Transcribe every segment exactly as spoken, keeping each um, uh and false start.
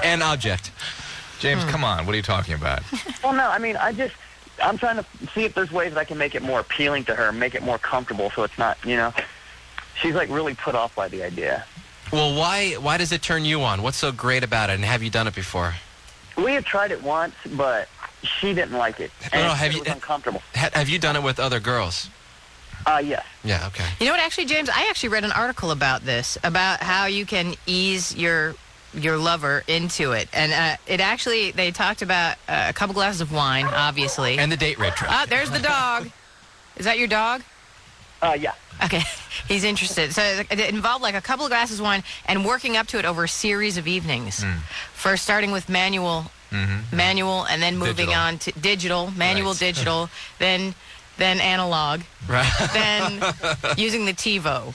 And object. James, hmm. come on. What are you talking about? Well, no, I mean, I just, I'm trying to see if there's ways that I can make it more appealing to her, make it more comfortable so it's not, you know, she's like really put off by the idea. Well, why why does it turn you on? What's so great about it, and have you done it before? We had tried it once, but she didn't like it. And no, no, have it you, was uncomfortable. Ha, have you done it with other girls? Uh, yes. Yeah, okay. You know what, actually, James, I actually read an article about this, about how you can ease your your lover into it. And uh, it actually, they talked about uh, a couple glasses of wine, obviously. And the date rape trip. Ah, there's the dog. Is that your dog? Uh, yeah. Okay, he's interested. So it involved like a couple of glasses of wine and working up to it over a series of evenings. Mm. First starting with manual, mm-hmm. manual, and then moving digital. on to digital, manual, right. digital, then then analog, right. then using the TiVo.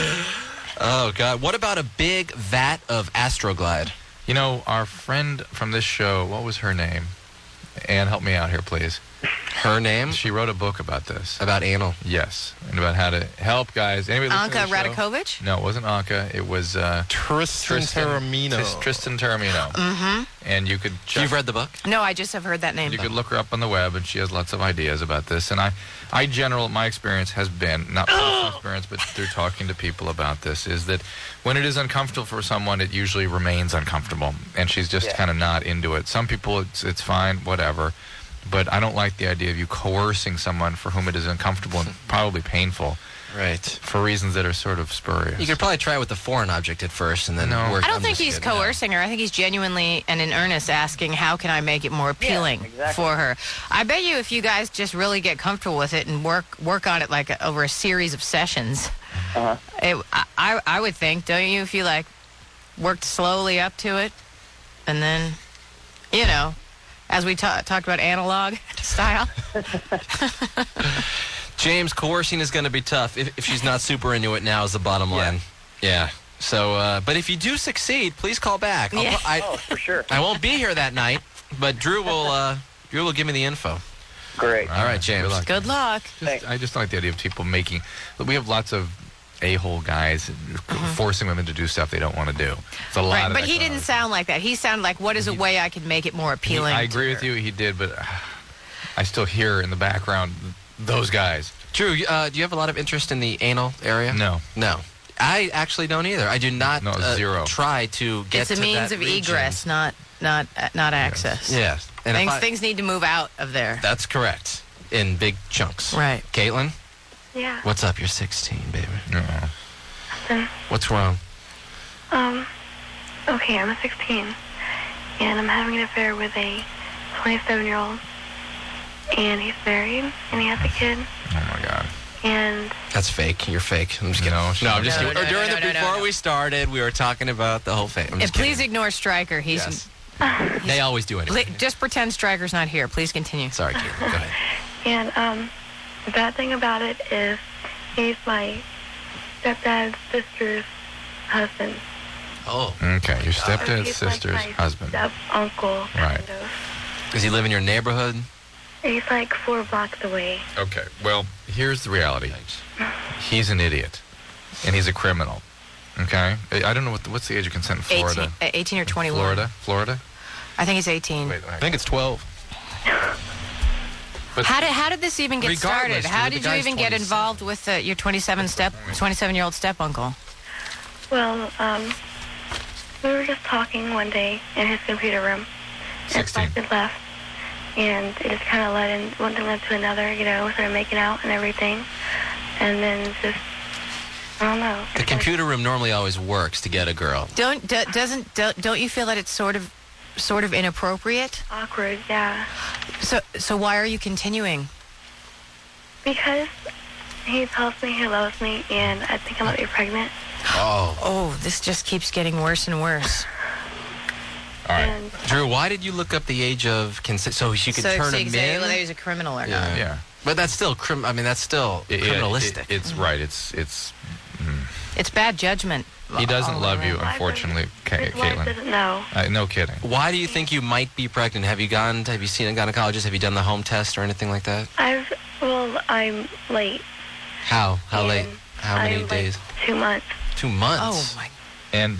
Oh, God. What about a big vat of Astroglide? You know, our friend from this show, what was her name? Ann, help me out here, please. Her name? She wrote a book about this. About anal? Yes, and about how to help guys. Anybody listen Anka to the show? Radakovich? No, it wasn't Anka. It was uh, Tristan, Tristan Taormino. Tris, Tristan Taormino. Mm-hmm. And you could check. You've read the book? No, I just have heard that name. You could look her up on the web, and she has lots of ideas about this. And I, I general, my experience has been, not personal experience, but through talking to people about this, is that when it is uncomfortable for someone, it usually remains uncomfortable. And she's just Yeah. kind of not into it. Some people, it's, it's fine, whatever. But I don't like the idea of you coercing someone for whom it is uncomfortable and probably painful. Right. For reasons that are sort of spurious. You could probably try with the foreign object at first and then No. work I don't on think this he's kid. coercing her. I think he's genuinely and in earnest asking, how can I make it more appealing Yeah, exactly. for her? I bet you if you guys just really get comfortable with it and work work on it like a, over a series of sessions, Uh-huh. it, I, I would think, don't you, if you like worked slowly up to it and then, you know, as we ta- talked about analog style. James, coercing is going to be tough if, if she's not super into it now is the bottom line. Yeah. yeah. So, uh, but if you do succeed, please call back. I'll, Yeah. I, Oh, for sure. I won't be here that night, but Drew will uh, Drew will give me the info. Great. All right, James. Good luck. Good luck. Just, I just don't like the idea of people making. We have lots of a-hole guys forcing women to do stuff they don't want to do. It's a lot Right, of but that he going didn't on. sound like that. He sounded like, what is a way I can make it more He- appealing? I agree to with her? you. He did, but uh, I still hear in the background those guys. Drew, uh, do you have a lot of interest in the anal area? No. No. I actually don't either. I do not No, uh, zero. try to get It's a to means that of region. egress, not not uh, not access. Yes. And if Things I- things need to move out of there. That's correct. In big chunks. Right. Caitlin, Yeah. what's up? You're sixteen, baby. Uh-uh. Nothing. What's wrong? Um, okay, I'm sixteen, and I'm having an affair with a twenty-seven-year-old, and he's married, and he has a kid, Oh, my God. and That's fake. You're fake. I'm just kidding. No, No, I'm just No, kidding. no, Or no, during no, the no, no, before no. we started, we were talking about the whole thing. I'm And just please kidding. ignore Stryker. He's Yes. They always do pl- anything. just pretend Stryker's not here. Please continue. Sorry, Caitlin. Go ahead. and um, the bad thing about it is he's my stepdad's sister's husband. Oh. Okay, your So stepdad's he's sister's like my husband. Step uncle. Right. Kind of. Does he live in your neighborhood? He's like four blocks away. Okay, well, here's the reality. He's an idiot, and he's a criminal. Okay? I I don't know what the, what's the age of consent in Florida. eighteen, uh, eighteen or twenty-one. Florida? Florida? I think he's eighteen. Wait, I think it's twelve. But How did how did this even get Regardless, started? How dude, the did you guy's even get twenty-seven. involved with uh, your twenty-seven step twenty-seven-year-old step uncle? Well, um, we were just talking one day in his computer room. sixteen. And left, and it just kind of led in one thing led to another. You know, we started making out and everything, and then just I don't know. The computer room normally always works to get a girl. Don't do, doesn't do, don't you feel that it's sort of sort of inappropriate? Awkward, yeah. So so why are you continuing? Because he tells me he loves me, and I think I might be pregnant. Oh. Oh, this just keeps getting worse and worse. All right. And Drew, why did you look up the age of consent so you could so turn so you him can say in? whether he's a criminal or Yeah. not. Yeah. But that's still crim. I mean, that's still It- it- criminalistic. it- it's right. It's it's. It's bad judgment. He doesn't all love you, around. unfortunately, Ca- his wife Caitlin. doesn't know. Uh, no kidding. Why do you think you might be pregnant? Have you gone? To, have you seen a gynecologist? Have you done the home test or anything like that? I've well, I'm late. How? How late? and How many I'm, like, days? two months. Two months. Oh my! And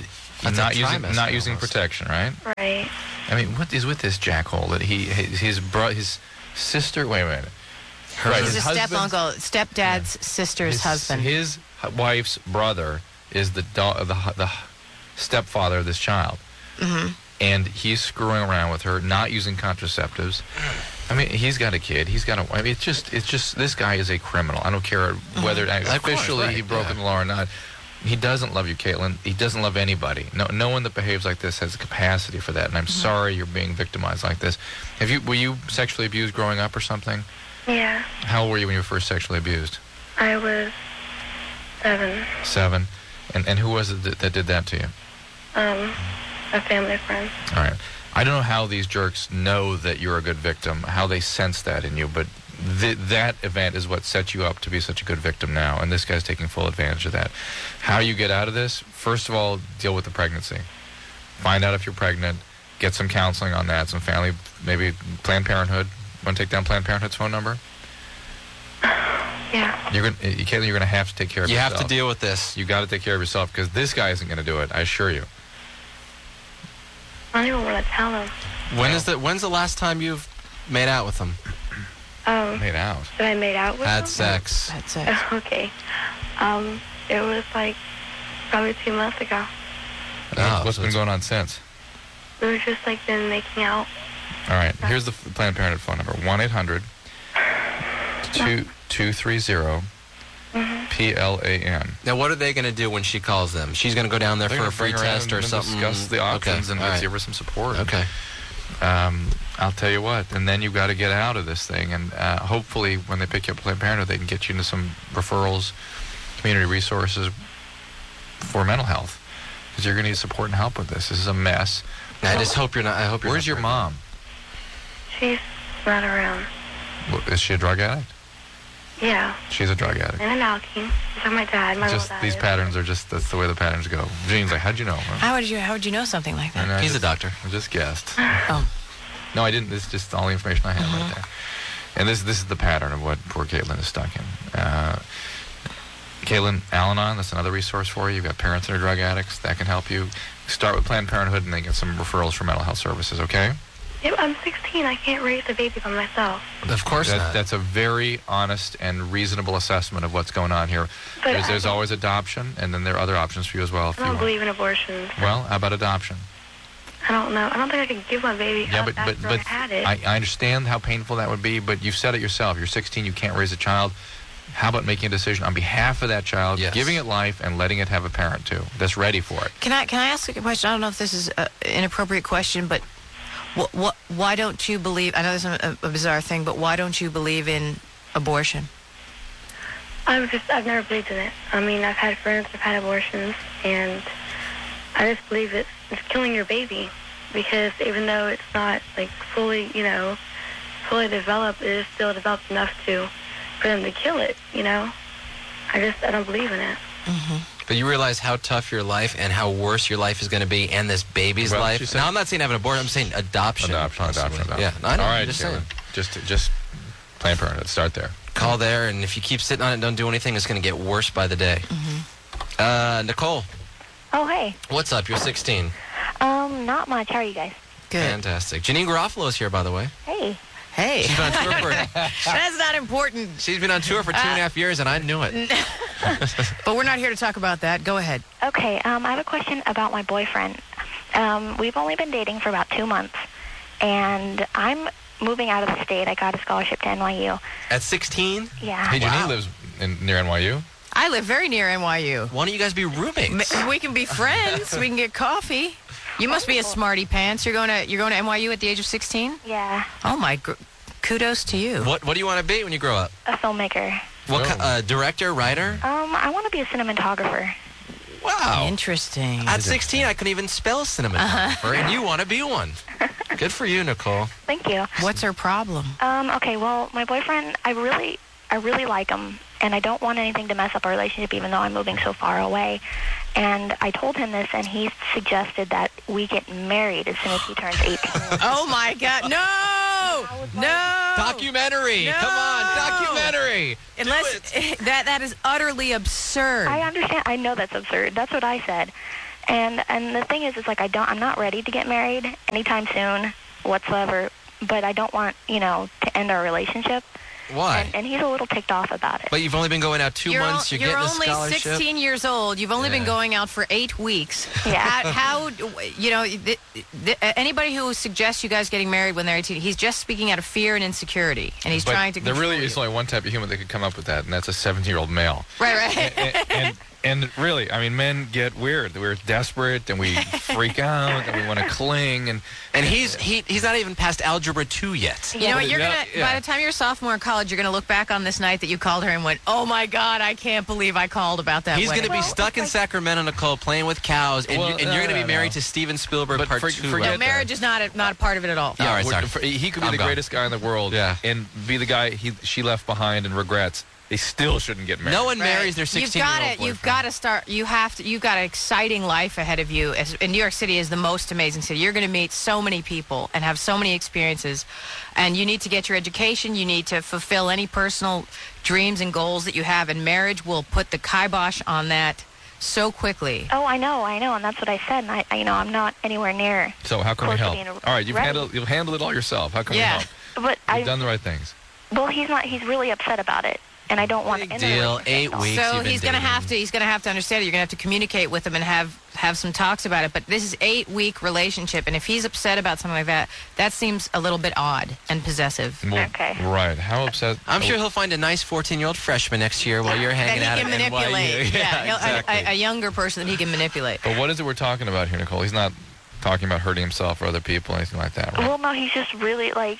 And That's a not using trimester not using almost. protection, right? Right. I mean, what is with this jackhole that he his his, bro, his sister? Wait a minute. Her- Right, He's his a step husband's- uncle, stepdad's sister's his, husband. His hu- wife's brother is the do- the hu- the stepfather of this child, hmm and he's screwing around with her, not using contraceptives. I mean, he's got a kid. He's got a. I mean, it's just it's just this guy is a criminal. I don't care whether Of course, officially he right, broken yeah. the law or not. He doesn't love you, Caitlin. He doesn't love anybody. No, no one that behaves like this has the capacity for that. And I'm sorry you're being victimized like this. Have you? Were you sexually abused growing up or something? Yeah. How old were you when you were first sexually abused? I was seven. Seven. And and who was it that, that did that to you? Um, a family friend. All right. I don't know how these jerks know that you're a good victim, how they sense that in you, but th- that event is what set you up to be such a good victim now, and this guy's taking full advantage of that. How you get out of this, first of all, deal with the pregnancy. Find out if you're pregnant, get some counseling on that, some family, maybe Planned Parenthood. Want to take down Planned Parenthood's phone number? Yeah. You're gonna, Caitlin, you're going to have to take care of You yourself. have to deal with this. You got to take care of yourself, because this guy isn't going to do it, I assure you. I don't even want to tell him. When is the when's the last time you've made out with him? Um, Made out. that I made out with Had him? sex. That's it. Okay. Um, it was like probably two months ago. Oh, What's so been it's- going on since? We were just like been making out. All right, here's the f- Planned Parenthood phone number: one eight hundred two three zero P L A N. Now, what are they going to do when she calls them? She's going to go down there They're for gonna a free bring her in test or and something. discuss the options Okay, and all right. give her some support. Okay. Um, I'll tell you what, and then you've got to get out of this thing, and uh, hopefully when they pick you up at Planned Parenthood, they can get you into some referrals, community resources for mental health, because you're going to need support and help with this. This is a mess. I just hope you're not. I hope you're. Where's not your pregnant. mom? She's not around. Wh- Is she a drug addict? Yeah. She's a drug addict. And an alky. So my dad, my Just little dad. these is- patterns are just, that's the way the patterns go. Jean's like, how'd you know? Well, How would you How would you know something like and that? I He's a just- doctor. I just guessed. Oh, No, I didn't. This is just all the information I have Uh-huh. right there. And this this is the pattern of what poor Caitlin is stuck in. Uh, Caitlin, Al-Anon, that's another resource for you. You've got parents that are drug addicts. That can help you. Start with Planned Parenthood and then get some referrals for mental health services, okay? Yeah, I'm sixteen. I can't raise a baby by myself. Of course That, not. that's a very honest and reasonable assessment of what's going on here. But There's, I there's don't- always adoption, and then there are other options for you as well. If I you don't want. believe in abortions. Well, how about adoption? I don't know. I don't think I could give my baby Yeah, up but but after but I had it. I, I understand how painful that would be, but you've said it yourself. You're sixteen. You can't raise a child. How about making a decision on behalf of that child, Yes. giving it life, and letting it have a parent too that's ready for it? can I Can I ask a question? I don't know if this is a, an appropriate question, but what what Why don't you believe? I know this is a, a bizarre thing, but why don't you believe in abortion? I've just, I've never believed in it. I mean, I've had friends who've had abortions, and I just believe it's, it's killing your baby. Because even though it's not, like, fully, you know, fully developed, it is still developed enough to, for them to kill it, you know? I just, I don't believe in it. But you realize how tough your life and how worse your life is going to be, and this baby's Well, life. she said- now, I'm not saying have an abortion. I'm saying adoption. Adoption, possibly. adoption, Yeah, adoption. I know. All I'm right, just Caitlin. saying. Just just Planned Parenthood. Start there. Call there, and if you keep sitting on it and don't do anything, it's going to get worse by the day. Uh, Nicole, Oh, hey. what's up? You're sixteen. Um, not much. How are you guys? Good. Fantastic. Janine Garofalo's here, by the way. Hey. Hey, She's been on tour for that's not important. she's been on tour for two and a half years, and I knew it. But we're not here to talk about that. Go ahead. Okay, um, I have a question about my boyfriend. Um, we've only been dating for about two months, and I'm moving out of the state. I got a scholarship to N Y U. At sixteen, Yeah. Hey, Janine Wow. lives in, near N Y U. I live very near N Y U. why don't you guys be roommates? M- We can be friends. We can get coffee. You must be a Wonderful. smarty pants. You're going to You're going to N Y U at the age of sixteen. Yeah. Oh my! Gr- kudos to you. What What do you want to be when you grow up? A filmmaker. What Oh. ki- uh, director, writer? Um, I want to be a cinematographer. Wow. Interesting. At sixteen, I couldn't even spell cinematographer, and you want to be one. Good for you, Nicole. Thank you. What's her problem? Um, okay, well, my boyfriend, I really, I really like him, and I don't want anything to mess up our relationship, even though I'm moving so far away. And I told him this, and he suggested that we get married as soon as he turns eighteen. Oh my God! No! No! Documentary. No. Come on, documentary. Unless Do it. that that is utterly absurd. I understand. I know that's absurd. That's what I said. And and the thing is, is like I don't, I'm not ready to get married anytime soon whatsoever. But I don't want, you know, to end our relationship. Why? And, and he's a little ticked off about it. But you've only been going out two you're months. o- You're, you're getting only a scholarship. sixteen years old. You've only Yeah. been going out for eight weeks. Yeah. How, how you know, th- th- anybody who suggests you guys getting married when they're eighteen, he's just speaking out of fear and insecurity, and he's But trying to there control really is you. only one type of human that could come up with that, and that's a seventy-year-old male. Right, right. and, and and really, I mean, men get weird. We're desperate, and we freak out, and we want to cling, and And he's he he's not even past algebra two yet. You know what? You're Yeah, gonna yeah. by the time you're a sophomore in college, you're gonna look back on this night that you called her and went, "Oh my God, I can't believe I called about that." He's going wedding." to be Well, stuck in it's like- Sacramento, Nicole, playing with cows, and, Well, you, and no, you're going to no, be married no. to Steven Spielberg But part for- two. forget No, right there. marriage is not a, not a part of it at all. Yeah, all right, We're- sorry. for- he could be I'm the gone. greatest guy in the world, Yeah. and be the guy he she left behind and regrets. They still shouldn't get married. No one Right. marries their You've sixteen-year-old got boyfriend. to, you've got to start. You have to. You've got an exciting life ahead of you. As, and New York City is the most amazing city. You're going to meet so many people and have so many experiences, and you need to get your education. You need to fulfill any personal dreams and goals that you have. And marriage will put the kibosh on that so quickly. Oh, I know, I know, and that's what I said. And I, I you know, I'm not anywhere near. So how can we Close to help? being All right, you've ready. handled you've handled it all yourself. How can Yeah. we help? But You've I, done the right things. well, he's not. He's really upset about it, and I don't want Big to end the deal. relationship Eight at all. weeks. So you've been he's going to dating. have to. He's going to have to understand it. You're going to have to communicate with him and have have some talks about it. But this is eight week relationship, and if he's upset about something like that, that seems a little bit odd and possessive. Well, Okay. Right. How upset? I'm sure he'll find a nice fourteen-year-old freshman next year while you're hanging that out he can at N Y U. manipulate. Yeah, he'll- a- exactly. a, a younger person that he can manipulate. But what is it we're talking about here, Nicole? He's not talking about hurting himself or other people, anything like that, right? Well, no, he's just really like.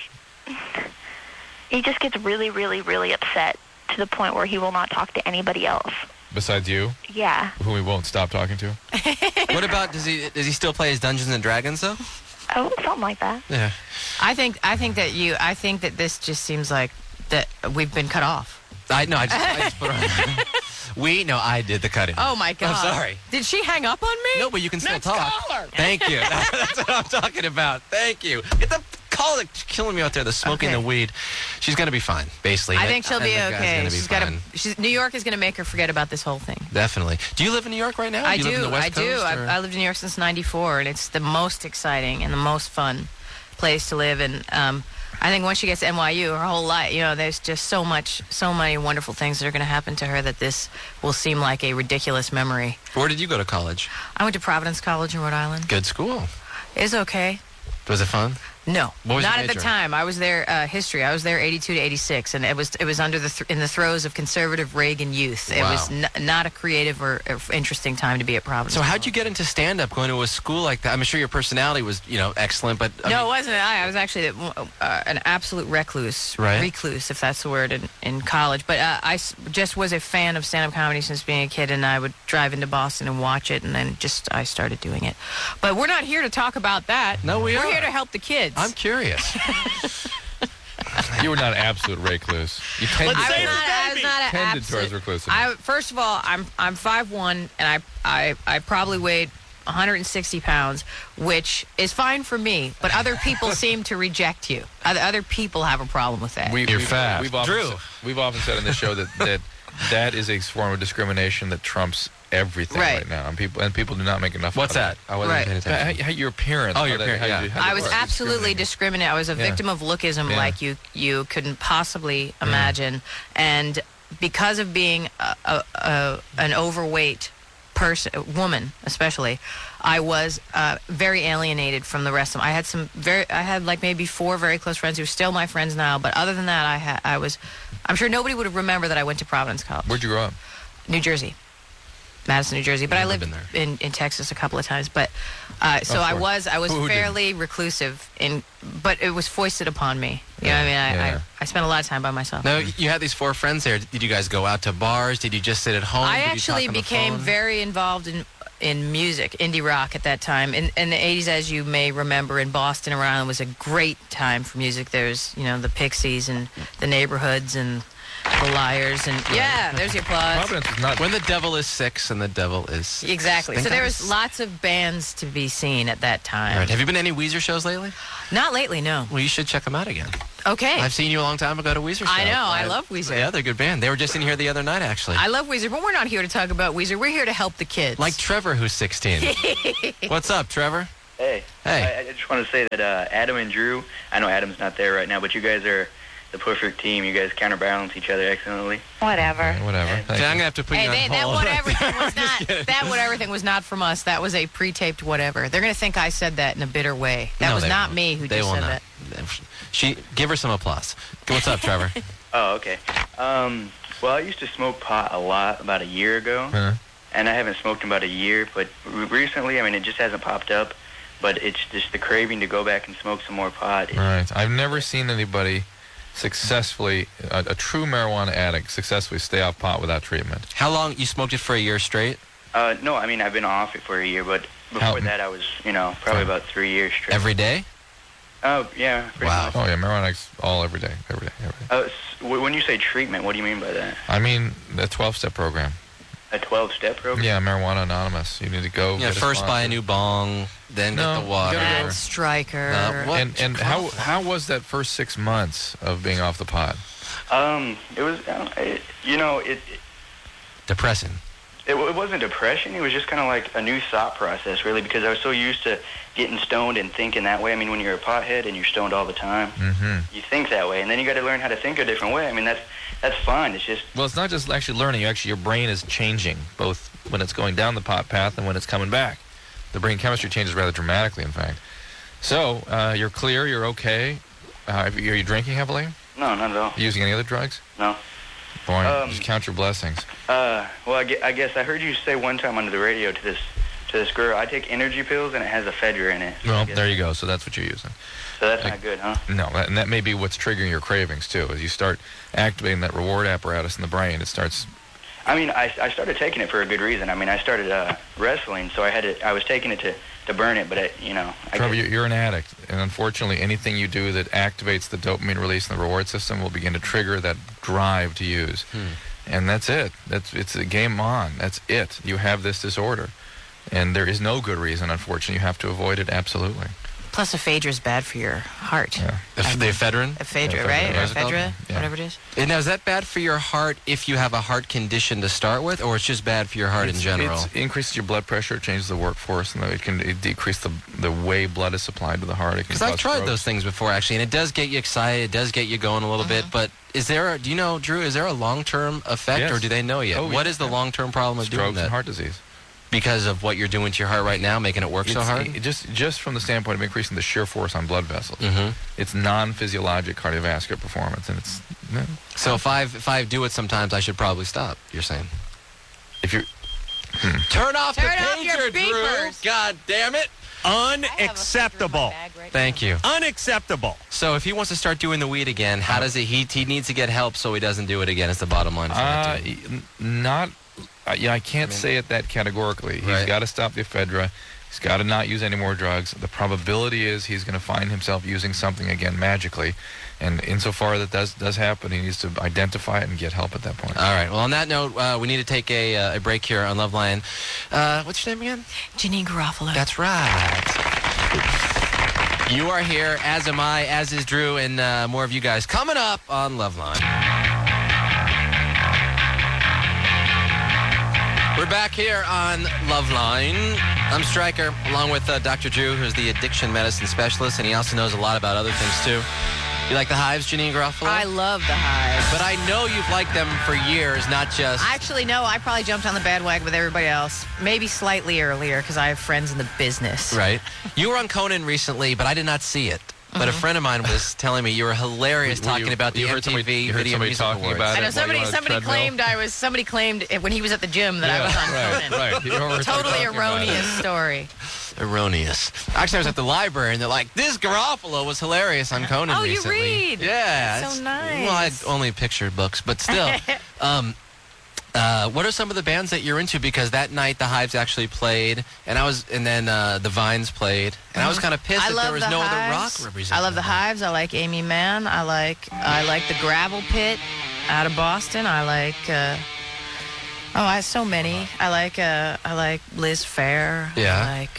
He just gets really, really, really upset to the point where he will not talk to anybody else. Besides you, Yeah. who we won't stop talking to. What about does he does he still play his Dungeons and Dragons though? Oh, something like that. Yeah. I think. I think that you. I think that this just seems like that we've been cut off. I no, I just, I just put on. We no, I did the cutting. Oh my God! I'm sorry. Did she hang up on me? No, but you can still Next talk. caller. Thank you. That's what I'm talking about. Thank you. Get the caller killing me out there. The smoking Okay. the weed. She's gonna be fine. Basically, I think she'll be the guy's okay. Gonna be She's fine. got to. She's New York is going to make her forget about this whole thing. Definitely. Do you live in New York right now? I you do. Live in the West I do. Coast, I, or- I lived in New York since ninety-four, and it's the most exciting and the most fun place to live. And um, I think once she gets to N Y U, her whole life, you know, there's just so much, so many wonderful things that are going to happen to her that this will seem like a ridiculous memory. Where did you go to college? I went to Providence College in Rhode Island. Good school. It was okay. Was it fun? No, What was not your at the major? time. I was there uh, history. I was there eighty-two to eighty-six, and it was it was under the th- in the throes of conservative Reagan youth. It Wow. was n- not a creative or, or interesting time to be at Providence. So how'd College. you get into stand-up going to a school like that? I'm sure your personality was, you know, excellent, but I No, mean, it wasn't I. I was actually uh, an absolute recluse, Right. recluse, if that's the word, in, in college. But uh, I s- just was a fan of stand-up comedy since being a kid, and I would drive into Boston and watch it, and then just I started doing it. But we're not here to talk about that. No, we We're are. here to help the kids. I'm curious. You were not an absolute recluse. You tended, I was Save not, the I was baby. not an tended absolute, towards reclusiveness. I first of all, I'm I'm five one, and I I I probably weighed one hundred sixty pounds, which is fine for me. But other people seem to reject you. Other other people have a problem with that. We, You're we've, fat. We've often, Drew. Said, we've often said on this show that, that that is a form of discrimination that trumps everything right, Right. now, and people and people do not make enough. What's out that? of I wasn't Right. paying it. How, attention. how your appearance. Oh, how your that- appearance, how yeah. you- how you I was are absolutely discriminating. discriminated. I was a Yeah. victim of lookism Yeah. like you you couldn't possibly imagine, and because of being a, a, a, an overweight person, woman especially, I was uh, very alienated from the rest of them. I had some very, I had like maybe four very close friends who are still my friends now, but other than that, I had, I was, I'm sure nobody would remember that I went to Providence College, Where'd you grow up? New Jersey. Madison, New Jersey, but I Never lived been there. in, in Texas a couple of times. But uh, so Of I course. was I was Who didn't? fairly reclusive in, but it was foisted upon me. You know what I mean? I, Yeah. I, I spent a lot of time by myself. No, you had these four friends there. Did you guys go out to bars? Did you just sit at home? I Did you actually talk on the became phone? very involved in in music, indie rock at that time. In, in the eighties, as you may remember, in Boston and Rhode Island was a great time for music. There's, you know, the Pixies and the Neighborhoods and the Liars and yeah, there's your applause. Providence is not. When the devil is six and the devil is Exactly. Think So there that was is- lots of bands to be seen at that time. All right. Have you been to any Weezer shows lately? Not lately, no. Well, you should check them out again. Okay. I've seen you a long time ago to Weezer show. I know. I love Weezer. Yeah, they're a good band. They were just in here the other night, actually. I love Weezer, but we're not here to talk about Weezer. We're here to help the kids. Like Trevor, who's sixteen. What's up, Trevor? Hey. Hey. I, I just want to say that uh, Adam and Drew, I know Adam's not there right now, but you guys are the perfect team. You guys counterbalance each other excellently. Whatever. Yeah, whatever. Okay, Thank I'm you. gonna have to put Hey, you on they, that hold. whatever thing was not kidding. that whatever thing was not from us. That was a pre-taped whatever. They're gonna think I said that in a bitter way. That No, was they not won't. me who They just will said not. that. She give her some applause. What's up, Trevor? Oh, okay. Um, well, I used to smoke pot a lot about a year ago, Huh? and I haven't smoked in about a year, but re- recently, I mean, it just hasn't popped up, but it's just the craving to go back and smoke some more pot. It- Right. I've never seen anybody successfully, a, a true marijuana addict, successfully stay off pot without treatment. How long you smoked it for a year straight? Uh, no, I mean, I've been off it for a year, but before How- that, I was, you know, probably about three years straight. Every day? Oh, yeah. pretty Wow. much. Oh, yeah, marijuana addicts all every day, every day, every day. Uh, s- w- when you say treatment, what do you mean by that? I mean, the twelve-step program. A twelve-step program? Yeah, Marijuana Anonymous. You need to go. Yeah, get first buy a sponsor. new bong, then No, get the water. you gotta go- That's Stryker. Uh, what? And and how how was that first six months of being off the pot? Um, it was, uh, it, you know, it, it Depressing. It, it wasn't depression. It was just kind of like a new thought process, really, because I was so used to getting stoned and thinking that way. I mean, when you're a pothead and you're stoned all the time, Mm-hmm. you think that way, and then you got to learn how to think a different way. I mean, that's that's fine. It's just Well, it's not just actually learning. You actually, your brain is changing, both when it's going down the pot path and when it's coming back. The brain chemistry changes rather dramatically, in fact. So uh, you're clear. You're okay. Uh, are you drinking heavily? no, not at all. Using any other drugs? No. Boy, Um, just count your blessings. Uh, well, I gue- I guess I heard you say one time under the radio to this to this girl, I take energy pills and it has ephedra in it. So I Well, guess- there you go. So that's what you're using. So that's Like- not good, huh? No, that, and that may be what's triggering your cravings too. As you start activating that reward apparatus in the brain, it starts. I mean, I, I started taking it for a good reason. I mean, I started uh, wrestling, so I had to. I was taking it to, to burn it, but I, you know, I Trevor, guess- you're, you're an addict, and unfortunately, anything you do that activates the dopamine release in the reward system will begin to trigger that drive to use. Hmm. And that's it. That's it's a game on. That's it. You have this disorder, and there is no good reason. Unfortunately, you have to avoid it absolutely. Plus, ephedra is bad for your heart. Yeah. The, the ephedrine? Ephedra, Yeah, right? ephedra, Or is it called? ephedra, Yeah. whatever it is. And now, is that bad for your heart if you have a heart condition to start with, or it's just bad for your heart It's- in general? It increases your blood pressure, it changes the workforce, and it can it decrease the the way blood is supplied to the heart. Because I've tried those things before, actually, and it does get you excited. It does get you going a little bit. But is there, a, do you know, Drew, is there a long-term effect, Yes. or do they know yet? Oh, What yeah, is the yeah. long-term problem of doing strokes that? and heart disease. Because of what you're doing to your heart right now, making it work so It's- hard? it just just from the standpoint of increasing the shear force on blood vessels. Mm-hmm. It's non-physiologic cardiovascular performance, and it's no. So if I if I do it sometimes, I should probably stop. You're saying? If you're Turn off Turn the off pager, your Drew. beepers. God damn it! Unacceptable. Thank you. Unacceptable. So if he wants to start doing the weed again, how does it? He he needs to get help so he doesn't do it again. Is the bottom line for uh, that dude. y- n- not, uh, yeah, I can't say it that categorically. He's Right. got to stop the ephedra. He's got to not use any more drugs. The probability is he's going to find himself using something again magically, and insofar that does does happen, he needs to identify it and get help at that point. All right. Well, on that note, uh, we need to take a, uh, a break here on Love Line. Uh, what's your name again? Janine Garofalo. That's right. You are here, as am I, as is Drew, and uh, more of you guys coming up on Love Line. We're back here on Love Line. I'm Stryker, along with uh, Doctor Drew, who's the addiction medicine specialist, and he also knows a lot about other things, too. You like the Hives, Janine Garofalo? I love the Hives. But I know you've liked them for years, not just... Actually, no, I probably jumped on the bandwagon with everybody else. Maybe slightly earlier because I have friends in the business. Right. You were on Conan recently, but I did not see it. But a friend of mine was telling me you were hilarious Were you- talking about the you heard M T V somebody- you heard Video somebody Music talking Awards. about I it? know While somebody. you're on a Somebody treadmill? claimed I was. Somebody claimed it when he was at the gym that I was on right, Conan. right. You know what we're Totally talking about. erroneous story. Erroneous. Actually, I was at the library, and they're like, this Garofalo was hilarious on Conan Oh, you recently. read. Yeah. That's so it's- Well, I nice. only pictured books, but still. um, uh, what are some of the bands that you're into? Because that night the Hives actually played, and I was, and then uh, the Vines played, and I was kind of pissed I that love there was the no other Hives. rock represented. I love the Hives. I like Amy Mann. I like. I like the Gravel Pit out of Boston. I like. Uh, oh, I have so many. I like. Uh, I like Liz Phair. Yeah. I like.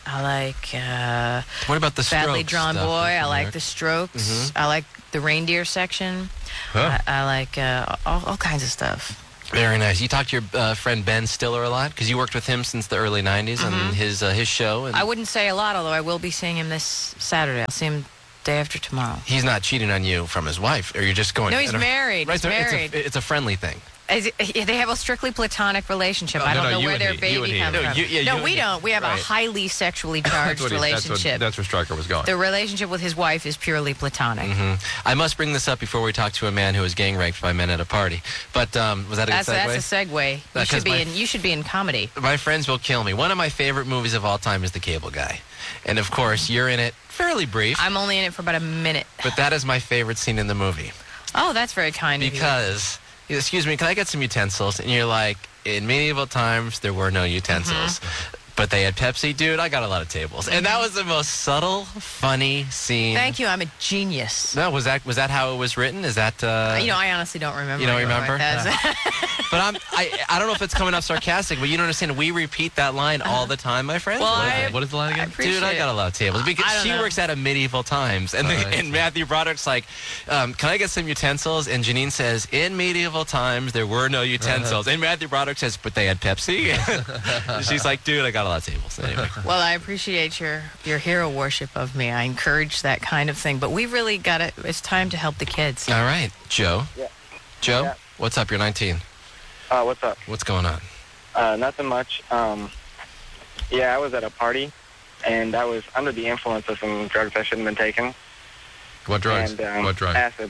I like uh, What about the Badly Strokes Drawn stuff Boy. from I New like York? the Strokes. Mhm. I like the Reindeer section. Huh. I, I like uh, all, all kinds of stuff. Very nice. You talk to your uh, friend Ben Stiller a lot because you worked with him since the early nineties on his uh, his show. And I wouldn't say a lot, although I will be seeing him this Saturday. I'll see him day after tomorrow. he's not cheating on you from his wife, or you're just going. No, he's I don't- married. Right, He's so it's a- married. It's a, friendly thing. Is it- they have a strictly platonic relationship. No, I no, don't no, know you where and their he, you baby and he. comes No, from. you- yeah, you no, and we he. don't. We have Right. a highly sexually charged That's what he- that's what- relationship. That's where Stryker was going. The relationship with his wife is purely platonic. hmm I must bring this up before we talk to a man who was gang raped by men at a party. But um, was that a That's good segue? that's a segue. You Because should be my- in. You should be in comedy. My friends will kill me. One of my favorite movies of all time is The Cable Guy. And of course, you're in it fairly brief, I'm only in it for about a minute. but that is my favorite scene in the movie. Oh, that's very kind of you. Because, excuse me, can I get some utensils? And you're like, in medieval times, there were no utensils. Mm-hmm. But they had Pepsi. Dude, I got a lot of tables. And that was the most subtle, funny scene. Thank you. I'm a genius. No, was that was that how it was written? Is that... Uh, you know, I honestly don't remember. You don't anymore. remember? That's- But I'm, I, I don't know if it's coming off sarcastic, but you don't understand. We repeat that line all the time, my friends. Well, What is I- it? What is the line again? Dude, I got a lot of tables because I don't she know. works at a medieval times, and, the, Oh, I see. and Matthew Broderick's like, um, "Can I get some utensils?" And Janine says, "In medieval times, there were no utensils." And Matthew Broderick says, "But they had Pepsi." She's like, "Dude, I got a lot of tables." Anyway, Well, I appreciate your, your hero worship of me. I encourage that kind of thing. But we really got to, it's time to help the kids. all right, Joe. Yeah. Joe, Yeah. what's up? You're nineteen. Uh, what's up? What's going on? Uh, nothing much. Um, yeah, I was at a party, and I was under the influence of some drugs I shouldn't have been taking. What drugs? And, um, What drugs? Acid.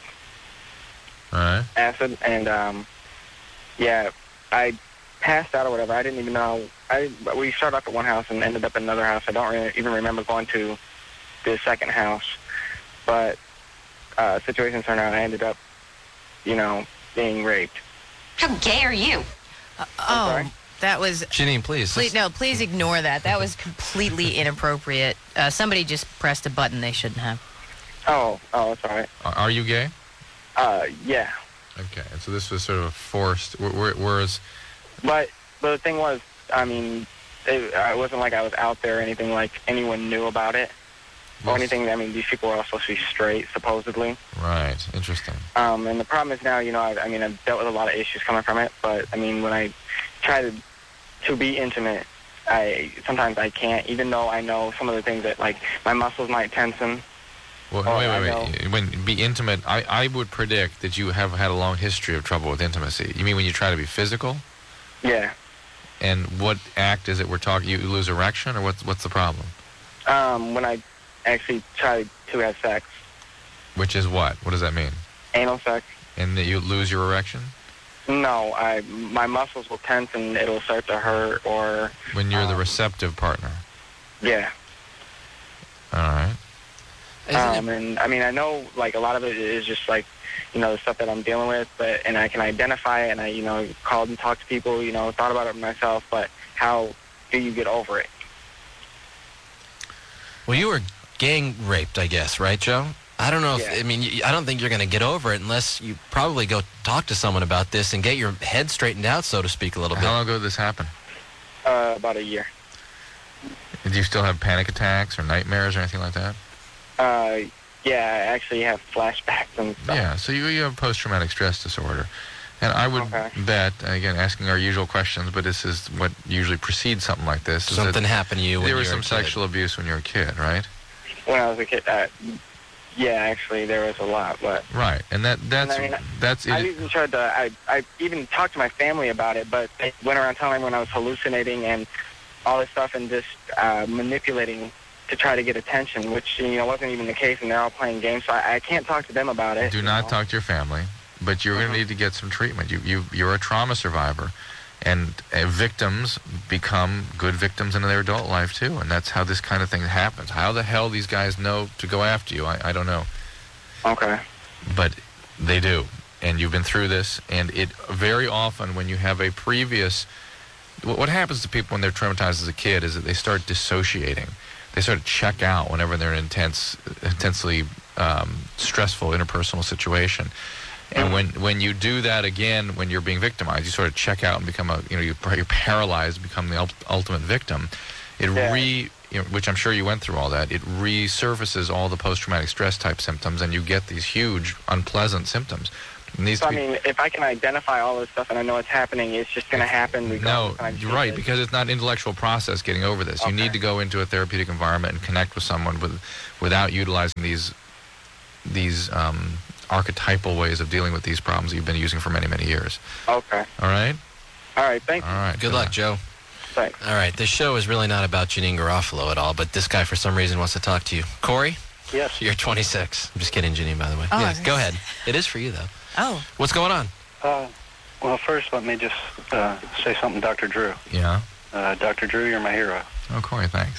All right. Acid, and, um, yeah, I passed out or whatever. I didn't even know. I We started off at one house and ended up at another house. I don't re- even remember going to the second house. But uh, situation turned out I ended up, you know, being raped. How gay are you? Uh, oh, sorry? that was. Janine, please. Please, no, please ignore that. That was completely inappropriate. Uh, somebody just pressed a button they shouldn't have. Oh, oh, it's all right. Are are you gay? Uh, yeah. Okay. And so this was sort of forced. wh- wh- Whereas, But, but the thing was, I mean, it, it wasn't like I was out there or anything like anyone knew about it or Well, anything. I mean, these people are all supposed to be straight, supposedly. right. Interesting. Um, and the problem is now, you know, I, I mean, I've dealt with a lot of issues coming from it, but, I mean, when I try to, to be intimate, I sometimes I can't, even though I know some of the things that, like, my muscles might tension. Well, Oh, wait, I wait, wait. When be intimate, I, I would predict that you have had a long history of trouble with intimacy. You mean when you try to be physical? Yeah. And what act is it we're talking? You lose erection, or what's what's the problem? Um, when I actually try to have sex, Which is what? What does that mean? anal sex, And that you lose your erection no, I my muscles will tense and it'll start to hurt or, when you're the Um, receptive partner. yeah. All right. Isn't it- Um, and I mean, I know like a lot of it is just like, you know, the stuff that I'm dealing with, but and I can identify it, and I, you know, called and talked to people, you know, thought about it myself. But how do you get over it? Well, you were gang raped, I guess, right, Joe? I don't know if, Yeah. I mean, y- I don't think you're going to get over it unless you probably go talk to someone about this and get your head straightened out, so to speak, a little How bit. long ago did this happen? Uh, about a year. Do you still have panic attacks or nightmares or anything like that? Uh, yeah, I actually have flashbacks and stuff. Yeah. So you you have post-traumatic stress disorder, and I would Okay. bet, again, asking our usual questions, but this is what usually precedes something like this. is that Something happened to you when There you was were some a kid. sexual abuse when you were a kid, right? When I was a kid, uh, yeah, actually there was a lot, but Right. And that that's And I mean, that's I it. even tried to. I I even talked to my family about it, but they went around telling me when I was hallucinating and all this stuff and just uh, manipulating to try to get attention, which you know wasn't even the case, and they're all playing games. So I, I can't talk to them about it. Do you not know? talk to your family, but you're going Mhm. to need to get some treatment. You you you're a trauma survivor, and uh, victims become good victims in their adult life too, and that's how this kind of thing happens. How the hell these guys know to go after you? I, I don't know, Okay. but they do, and you've been through this, and it very often when you have a previous, what what happens to people when they're traumatized as a kid is that they start dissociating. They sort of check out whenever they're in an intense, intensely um, stressful interpersonal situation. And when, when you do that again, when you're being victimized, you sort of check out and become a, you know, you- you're paralyzed, become the ult- ultimate victim. It Yeah. re you know, which I'm sure you went through all that, it resurfaces all the post-traumatic stress type symptoms, and you get these huge, unpleasant symptoms. And these So, I pe- mean, if I can identify all this stuff and I know it's happening, it's just going to happen. No, regardless, and I just you're need right, to- because it's not an intellectual process getting over this. You Okay. need to go into a therapeutic environment and connect with someone with, without utilizing these these um, archetypal ways of dealing with these problems that you've been using for many, many years. Okay. All right? All right, thank you. All right. Good luck, Joe. Thanks. All right, this show is really not about Janine Garofalo at all, but this guy for some reason wants to talk to you. Corey, Yes. you're twenty-six. I'm just kidding, Janine, by the way. Oh, yeah, is it? go ahead. It is for you, though. Oh. What's going on? Uh, well, first, let me just uh, say something, Doctor Drew. Yeah. Uh, Doctor Drew, you're my hero. Oh, Corey, thanks.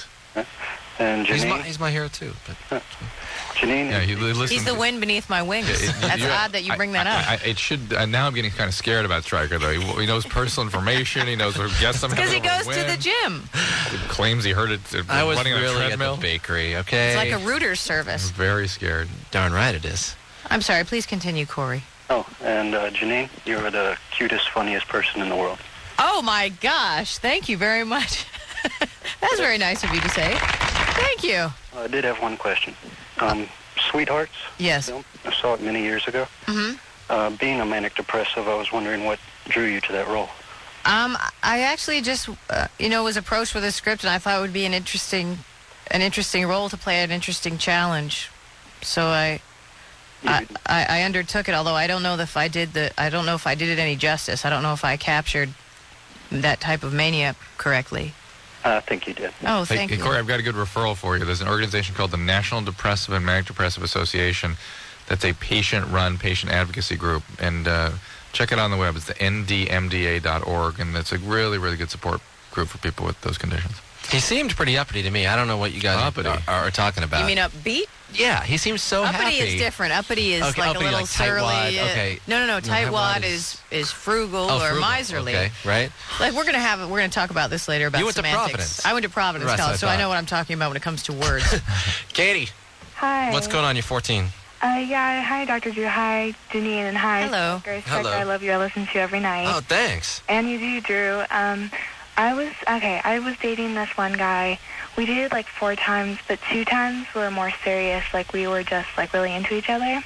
And He's my, Janine, he's my hero, too. But Janine, Yeah, he li- listens. He's the wind beneath my wings. Yeah, it- That's you're- odd that you bring I- that I, up. I, it should. Uh, now I'm getting kind of scared about Stryker, though. He, he knows personal information. He knows what guests I'm Because he having goes over to the win. gym. He claims he heard it uh, I was running on a really at treadmill. the bakery, okay? It's like a Reuters I'm service. very scared. Darn right it is. I'm sorry. Please continue, Corey. oh, and uh, Janine, you're the cutest, funniest person in the world. Oh, my gosh. Thank you very much. That's very nice of you to say. Thank you. Uh, I did have one question. Um, Sweethearts Yes. film, I saw it many years ago. Mm-hmm. Uh, being a manic depressive, I was wondering what drew you to that role. Um, I actually just, uh, you know, was approached with a script, and I thought it would be an interesting, an interesting role to play, an interesting challenge. So I, You I, did- I, I undertook it. Although I don't know if I did the, I don't know if I did it any justice. I don't know if I captured that type of mania correctly. I think you did. Oh, Hey, thank hey, you. Corey, I've got a good referral for you. There's an organization called the National Depressive and Manic Depressive Association. That's a patient-run, patient advocacy group. And uh, check it out on the web. It's the N D M D A dot org, and it's a really, really good support group for people with those conditions. He seemed pretty uppity to me. I don't know what you guys Uppity? are, are, are talking about. You mean upbeat? Yeah, he seems so uppity happy. is different. Uppity is Okay, like uppity, a little like surly. tightwad, uh, okay. No, no, no. No, Tightwad tightwad is is frugal Oh, or frugal. miserly. Okay, right? Like we're gonna have we're gonna talk about this later about You went to semantics. Providence. I went to Providence That's what College, I so I thought. know what I'm talking about when it comes to words. Katie, Hi. what's going on? You're fourteen. Uh, yeah, hi, Doctor Drew. Hi, Janine, and hi. Hello. Grace. Hello. I love you. I listen to you every night. Oh, thanks. And you do, Drew. Um, I was, okay, I was dating this one guy. We dated like four times, but two times were more serious. Like we were just like really into each other.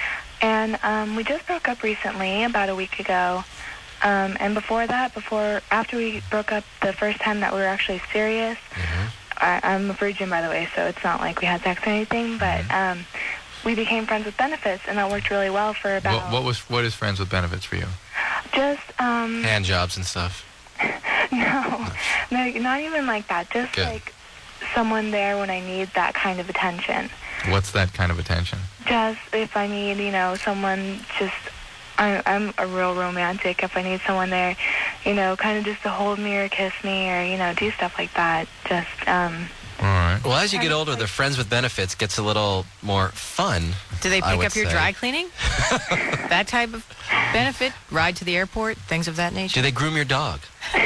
And um, we just broke up recently, about a week ago. Um, and before that, before, after we broke up the first time that we were actually serious, Mm-hmm. I, I'm a virgin, by the way, so it's not like we had sex or anything, but um, we became friends with benefits, and that worked really well for about What, what was what is Friends with Benefits for you? just, um, Hand jobs and stuff. no, no, not even like that. Just Good. like someone there when I need that kind of attention. What's that kind of attention? Just if I need, you know, someone just, I, I'm a real romantic. If I need someone there, you know, kind of just to hold me or kiss me or, you know, do stuff like that. Just, um, All right. Well, as you get older, the Friends with Benefits gets a little more fun. Do they I pick would up your say. dry cleaning? That type of benefit? Ride to the airport? Things of that nature? Do they groom your dog?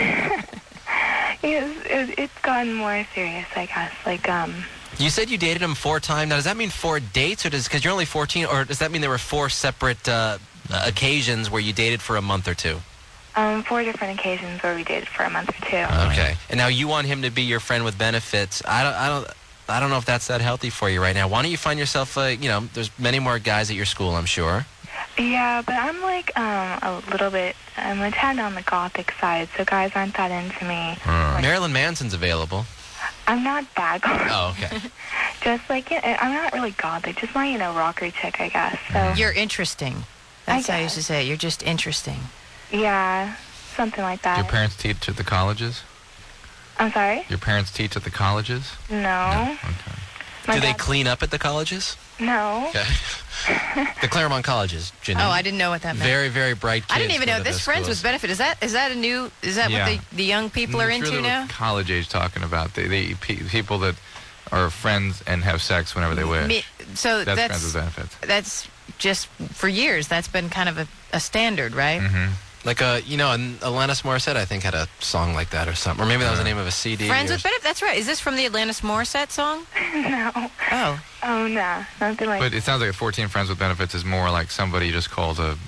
it's, it, it's gotten more serious, I guess. Like, um, You said you dated him four times. Now, does that mean four dates, or does because you're only fourteen, or does that mean there were four separate uh, uh, occasions where you dated for a month or two? um, four different occasions where we dated for a month or two. Okay. And now you want him to be your friend with benefits. I don't. I don't. I don't know if that's that healthy for you right now. Why don't you find yourself? Uh, you know, there's many more guys at your school, I'm sure. Yeah, but I'm like um, a little bit, I'm a tad on the gothic side, so guys aren't that into me. Uh, Marilyn Manson's available. I'm not that gothic. Oh, okay. Just like, yeah, I'm not really gothic, just my, you know, rocker chick, I guess. So, You're interesting. That's how I used to say it. You're just interesting. yeah, something like that. Your parents teach at the colleges? I'm sorry? Your parents teach at the colleges? No. Okay. My Do they dad- clean up at the colleges? No. Okay. The Claremont colleges, Janine. Oh, I didn't know what that meant. Very, very bright kids. I didn't even go know to this those Friends schools. with Benefit. Is that is that a new? Is that Yeah. what the, the young people are I'm sure into they were now? college age talking about they, they pe- people that are friends and have sex whenever they wish. Me, so that's, that's Friends with Benefits. that's just for years. That's been kind of a, a standard, right? Mm-hmm. Like, uh, you know, and Alanis Morissette, I think, had a song like that or something. Or maybe that was the name of a C D. Friends or... with Benefit. That's right. Is this from the Alanis Morissette song? No. Oh. Oh, no. Nothing like But it sounds like fourteen Friends with Benefits is more like somebody just calls a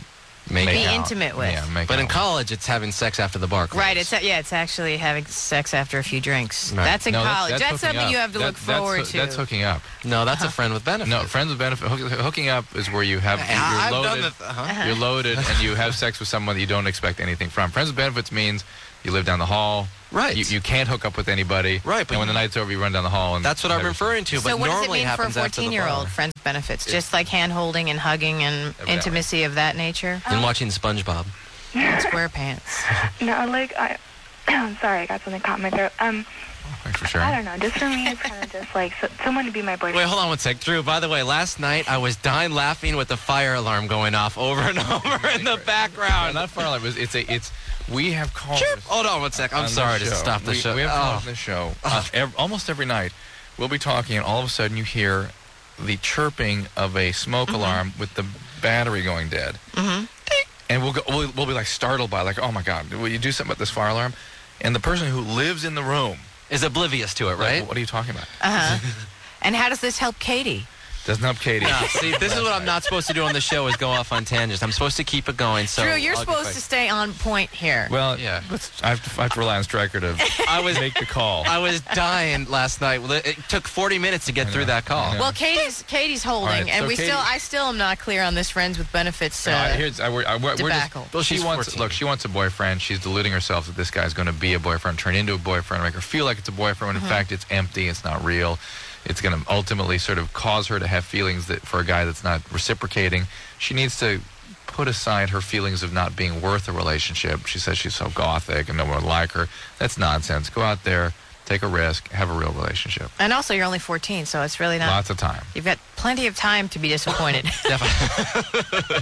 Make be out. intimate with. Yeah, make But in out. college, it's having sex after the bar closes. Right, it's yeah, it's actually having sex after a few drinks. Right. That's in No, college. That's, hooking something up. you have to That- look that's forward hoo- to. That's hooking up. No, that's a friend with benefits. No, friends with benefit. Hook, hooking up is where you have Yeah, I've you're done loaded. the- uh-huh. You're loaded, and you have sex with someone that you don't expect anything from. Friends with benefits means you live down the hall. Right. You, you can't hook up with anybody. Right, but And when you- the night's over, you run down the hall. And That's what I'm never- referring to. So but what does it normally mean for a happens after the fourteen-year-old bar. friends with benefits? Just like hand-holding and hugging and Evidently. intimacy of that nature? And watching SpongeBob. And SquarePants. No, like I. I'm sorry, I got something caught in my throat. Um, Thanks for I sharing. don't know. Just for me, it's kind of just like so, someone to be my boyfriend. Wait, hold on one sec. Drew, by the way, last night I was dying laughing with the fire alarm going off over and over in the No, background. not far alarm. It's, it's a. It's. We have callers. Chirp. Hold on one sec. I'm on sorry this to show. stop the we, show. We have Oh. callers on this show. Uh, ev- almost every night, we'll be talking, and all of a sudden you hear the chirping of a smoke Mm-hmm. alarm with the battery going dead. Mm-hmm. And we'll go. We'll, we'll be like startled by, like, oh my god, will you do something about this fire alarm? And the person who lives in the room Is oblivious to it, like, right? what are you talking about? Uh-huh. And how does this help Katie? Doesn't help Katie. Yeah, see, this is what I'm not supposed to do on the show is go off on tangents. I'm supposed to keep it going. So Drew, you're I'll get supposed back- to stay on point here. Well, Yeah. let's, I, have to, I have to rely on Stryker to I was make the call. I was dying last night. Well, It took forty minutes to get I through know, that call. I know. Well, Katie's Katie's holding, All right, and so we Katie- still I still am not clear on this friends with benefits. Uh, Uh, here's, I, we're, I, we're, we're debacle. just, Well, she she's wants fourteen. look. She wants a boyfriend. She's deluding herself that this guy's going to be a boyfriend, turn into a boyfriend, make her feel like it's a boyfriend. When in fact, it's empty. It's not real. It's going to ultimately sort of cause her to have feelings that for a guy that's not reciprocating. She needs to put aside her feelings of not being worth a relationship. She says she's so gothic and no one would like her. That's nonsense. Go out there, take a risk, have a real relationship. and also, you're only fourteen, so it's really not. Lots of time. You've got plenty of time to be disappointed. Definitely.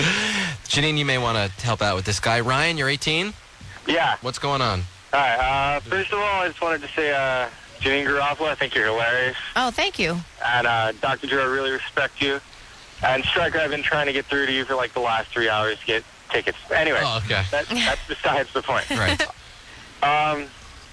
Janine, you may want to help out with this guy. Ryan, you're eighteen. Yeah. What's going on? All right. Uh, first of all, I just wanted to say, uh, Janine Garofalo, I think you're hilarious. Oh, thank you. And uh, Doctor Drew, I really respect you. And Stryker, I've been trying to get through to you for like the last three hours to get tickets. Anyway, Oh, okay. that, that's besides the point. Right. Um,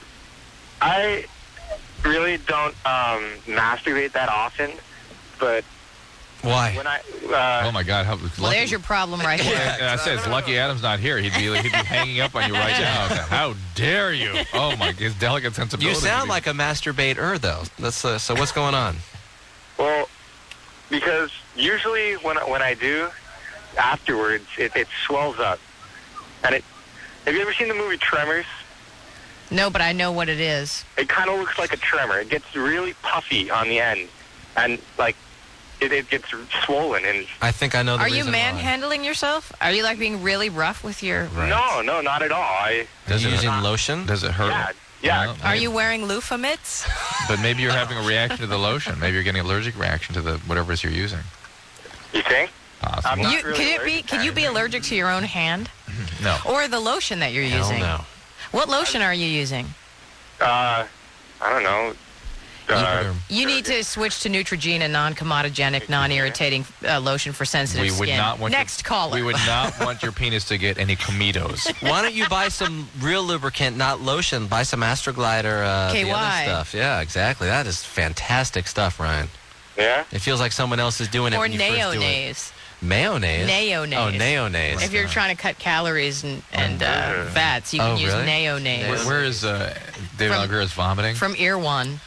I really don't um, masturbate that often, but Why? when I uh, Oh my God! How, Well, lucky- there's your problem right there. Yeah, I said it's lucky Adam's not here. He'd be he'd be hanging up on you right now. How dare you? Oh my! His delicate You sensibility. sound like a masturbator, though. That's uh, so. What's going on? well, because usually when I- when I do, afterwards it, it swells up, and it. Have you ever seen the movie Tremors? No, but I know what it is. It kind of looks like a tremor. It gets really puffy on the end, and like it, it gets swollen. And I think I know the Are you reason why. manhandling yourself? Are you like being really rough with your? Right. no, no, not at all. I Are Does you it- using lotion? Does it hurt? yeah, yeah. Well, Are maybe- you wearing loofah mitts? But maybe you're having a reaction to the lotion. Maybe you're getting an allergic reaction to the whatever it is you're using. You think? Possible. I'm not You, really could it be? allergic to Could you be anything. allergic to your own hand No. or the lotion that you're Hell using? no. What lotion are you using? Uh, I don't know. Uh, You need to switch to Neutrogena, non-comedogenic, non-irritating uh, lotion for sensitive We would skin. not want Next your, caller. We would not want your penis to get any comedos. Why don't you buy some real lubricant, not lotion? Buy some Astroglide or uh, the K Y. other stuff. Yeah, exactly. That is fantastic stuff, Ryan. yeah. It feels like someone else is doing it or when you first do it. mayonnaise. Mayonnaise? Mayonnaise. Oh, mayonnaise. If you're trying to cut calories and, and uh, fats, you can Oh, use really? mayonnaise. where, where is uh, David From- Algera's vomiting? From Ear One.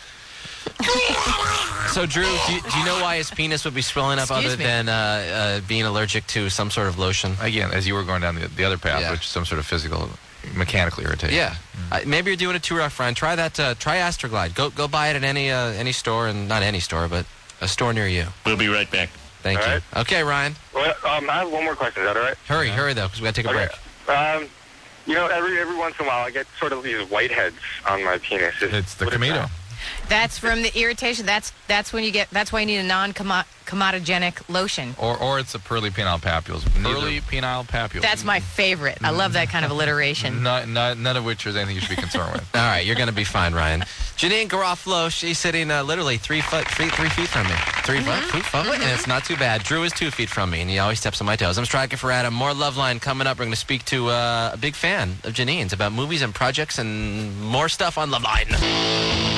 So, Drew, do you, do you know why his penis would be swelling up Excuse other me. than uh, uh, being allergic to some sort of lotion? Again, as you were going down the, the other path, Yeah. which is some sort of physical, mechanical irritation. Yeah. Uh, maybe you're doing it too rough, Ryan. Try that. Uh, try Astroglide. Go go buy it at any uh, any store, and not any store, but a store near you. We'll be right back. Thank All you. right. Okay, Ryan. Well, um, I have one more question. Is that all right? Hurry, hurry, though, because we got to take a Okay. break. Um, you know, every every once in a while, I get sort of these whiteheads on my penis. Is- It's the what is comedo. that? That's from the irritation. That's that's when you get. That's why you need a non-comedogenic lotion. Or or it's the pearly penile papules. Pearly penile papules. That's my favorite. I love that kind of alliteration. Not, not, none of which is anything you should be concerned with. All right, you're going to be fine, Ryan. Janine Garofalo, she's sitting uh, literally three foot, three, three feet from me. Three Mm-hmm. foot, foot, foot, and it's not too bad. Drew is two feet from me, and he always steps on my toes. I'm striking for Adam. More Loveline coming up. We're going to speak to uh, a big fan of Janine's about movies and projects and more stuff on Loveline.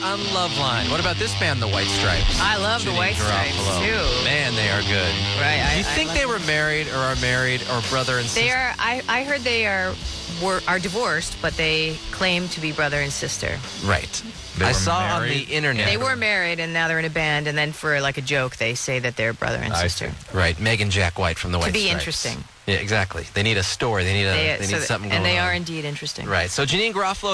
on Loveline. What about this band, the White Stripes? I love the Janine White Stripes, Garofalo. too. Man, they are good. Right. Do I, you I think love they them. were married or are married or brother and sister? They are. I, I heard they are were are divorced, but they claim to be brother and sister. Right. They I were saw on married? the internet. They were married, and now they're in a band. And then for like a joke, they say that they're brother and I sister. see. Right. Meg and Jack White from the White To be Stripes. interesting. Yeah, exactly. They need a story. They need a. They, They, so need th- something and going they on. are indeed interesting. Right. So Janine Garofalo